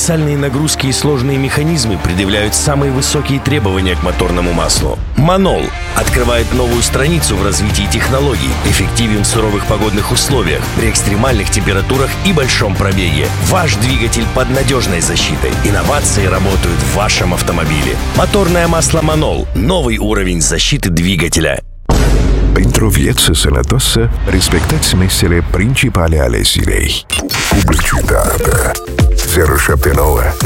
Колоссальные нагрузки и сложные механизмы предъявляют самые высокие требования к моторному маслу. Манол открывает новую страницу в развитии технологий, эффективен в суровых погодных условиях, при экстремальных температурах и большом пробеге. Ваш двигатель под надежной защитой. Инновации работают в вашем автомобиле. Моторное масло Манол. Новый uravень защиты двигателя. Pentru vieți sănătoasă, respectați mesele principale ale zilei. Publicitate. 079